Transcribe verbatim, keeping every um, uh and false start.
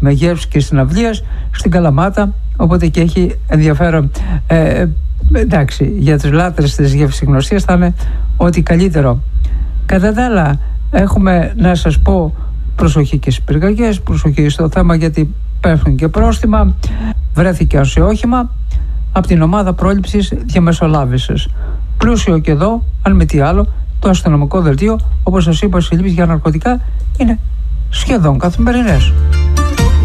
με γεύσεις και συναυλίες στην Καλαμάτα, οπότε και έχει ενδιαφέρον. Ε, εντάξει, για τους λάτρες της γευσηγνωσίας θα είναι ό,τι καλύτερο. Κατά τα άλλα, έχουμε να σας πω προσοχή και στις πυρκαγιές, προσοχή στο θέμα γιατί πέφτουν και πρόστιμα. Βρέθηκε σε όχημα από την ομάδα πρόληψης διαμεσολάβησης. Πλούσιο και εδώ, αν με τι άλλο, το αστυνομικό δελτίο, όπως σας είπα, οι συλλήψεις για ναρκωτικά είναι σχεδόν καθημερινές.